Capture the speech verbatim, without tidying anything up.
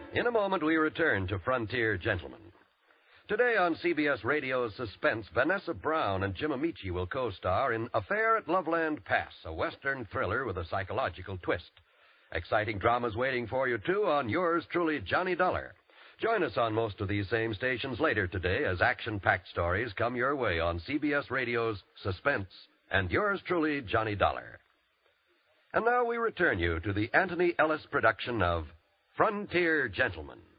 In a moment, we return to Frontier Gentlemen. Today on C B S Radio's Suspense, Vanessa Brown and Jim Amici will co-star in Affair at Loveland Pass, a Western thriller with a psychological twist. Exciting dramas waiting for you, too, on yours truly, Johnny Dollar. Join us on most of these same stations later today as action-packed stories come your way on C B S Radio's Suspense and yours truly, Johnny Dollar. And now we return you to the Anthony Ellis production of Frontier Gentlemen.